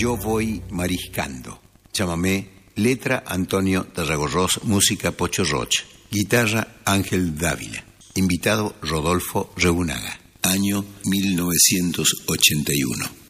Yo voy mariscando. Chamamé, letra Antonio Tarragorros, música Pocho Roch, guitarra Ángel Dávila, invitado Rodolfo Rebunaga, año 1981.